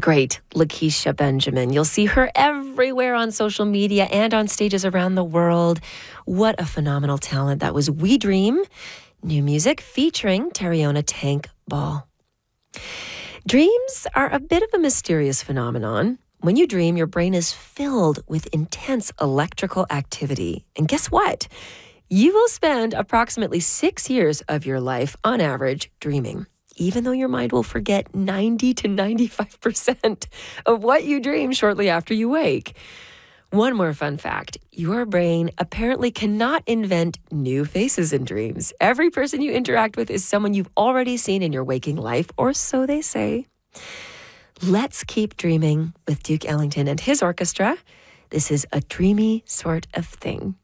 great Lakeisha Benjamin. You'll see her everywhere on social media and on stages around the world. What a phenomenal talent. That was We Dream, new music featuring Tariona Tank Ball. Dreams are a bit of a mysterious phenomenon. When you dream, your brain is filled with intense electrical activity. And guess what? You will spend approximately 6 years of your life, on average, dreaming, even though your mind will forget 90 to 95% of what you dream shortly after you wake. One more fun fact, your brain apparently cannot invent new faces in dreams. Every person you interact with is someone you've already seen in your waking life, or so they say. Let's keep dreaming with Duke Ellington and his orchestra. This is A Dreamy Sort of Thing.